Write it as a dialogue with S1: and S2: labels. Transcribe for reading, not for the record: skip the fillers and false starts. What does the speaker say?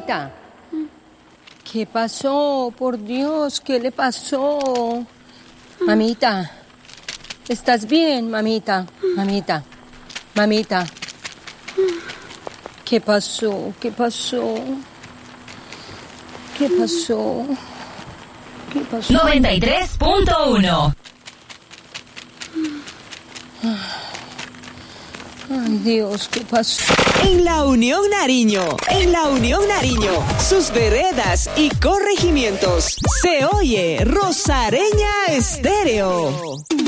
S1: Mamita. ¿Qué pasó? Por Dios, ¿qué le pasó? Mamita. ¿Estás bien, mamita? Mamita. Mamita. ¿Qué pasó? ¿Qué pasó? ¿Qué pasó? ¿Qué pasó?
S2: 93.1.
S1: Ay, Dios, ¿qué pasó?
S3: En la Unión Nariño, sus veredas y corregimientos, se oye Rosareña Estéreo.